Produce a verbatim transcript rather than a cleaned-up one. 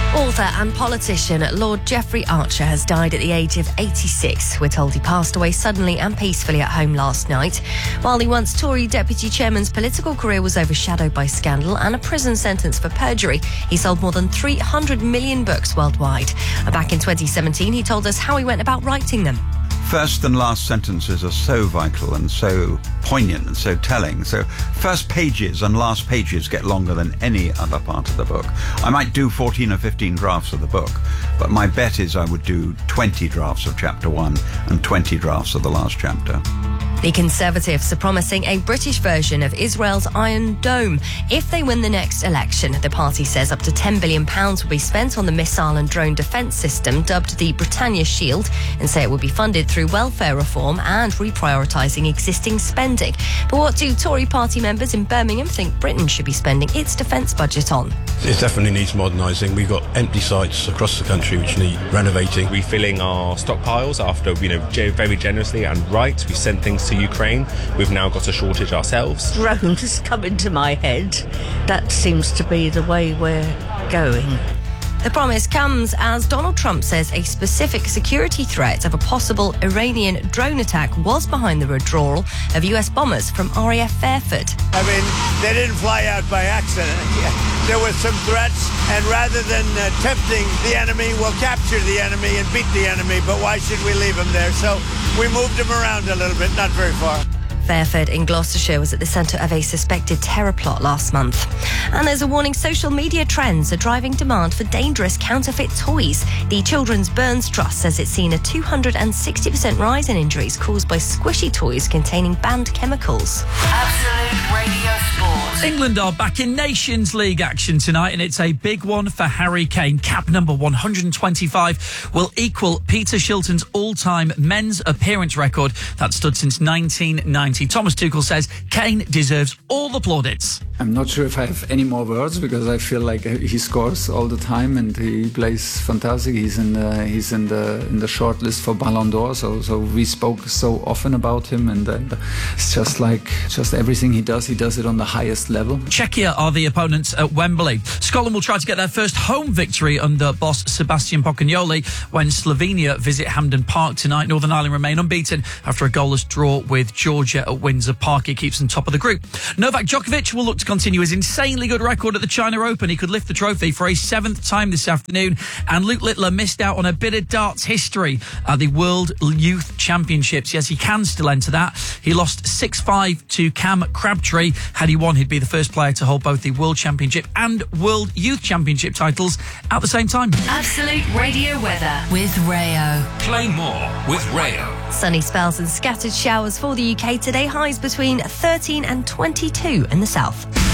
Author and politician Lord Jeffrey Archer has died at the age of eighty-six. We're told he passed away suddenly and peacefully at home last night. While the once Tory deputy chairman's political career was overshadowed by scandal and a prison sentence for perjury, he sold more than three hundred million books worldwide. Back in twenty seventeen, he told us how he went about writing them. First and last sentences are so vital and so poignant and so telling. So first pages and last pages get longer than any other part of the book. I might do fourteen or fifteen drafts of the book, but my bet is I would do twenty drafts of chapter one and twenty drafts of the last chapter. The Conservatives are promising a British version of Israel's Iron Dome if they win the next election. The party says up to ten billion pounds will be spent on the missile and drone defence system dubbed the Britannia Shield, and say it will be funded through welfare reform and reprioritising existing spending. But what do Tory party members in Birmingham think Britain should be spending its defence budget on? It definitely needs modernising. We've got empty sites across the country which need renovating. Refilling our stockpiles after, you know, very generously and right. We sent things to Ukraine. We've now got a shortage ourselves. Drones has come into my head. That seems to be the way we're going. The promise comes as Donald Trump says a specific security threat of a possible Iranian drone attack was behind the withdrawal of U S bombers from R A F Fairford. I mean, they didn't fly out by accident. There were some threats, and rather than uh, tempting the enemy, we'll capture the enemy and beat the enemy, but why should we leave them there? So we moved them around a little bit, not very far. Fairford in Gloucestershire was at the centre of a suspected terror plot last month. And there's a warning social media trends are driving demand for dangerous counterfeit toys. The Children's Burns Trust says it's seen a two hundred sixty percent rise in injuries caused by squishy toys containing banned chemicals. Absolute Radio Sport. England are back in Nations League action tonight, and it's a big one for Harry Kane. Cap number one hundred twenty-five will equal Peter Shilton's all-time men's appearance record that stood since nineteen ninety. Thomas Tuchel says Kane deserves all the plaudits. I'm not sure if I have any more words because I feel like he scores all the time and he plays fantastic. He's in the, he's in the in the short list for Ballon d'Or. So so we spoke so often about him, and uh, it's just like just everything he does, he does it on the highest level. Czechia are the opponents at Wembley. Scotland will try to get their first home victory under boss Sebastian Pocagnoli when Slovenia visit Hampden Park tonight. Northern Ireland remain unbeaten after a goalless draw with Georgia at Windsor Park. It keeps them top of the group. Novak Djokovic will look to continue his insanely good record at the China Open. He could lift the trophy for a seventh time this afternoon. And Luke Littler missed out on a bit of darts history at the World Youth Championships. Yes, he can still enter that. He lost six five to Cam Crabtree. Had he won, he'd be the first player to hold both the World Championship and World Youth Championship titles at the same time. Absolute Radio weather with Rayo. Play more with Rayo. Sunny spells and scattered showers for the U K today. Highs between thirteen and twenty-two in the south.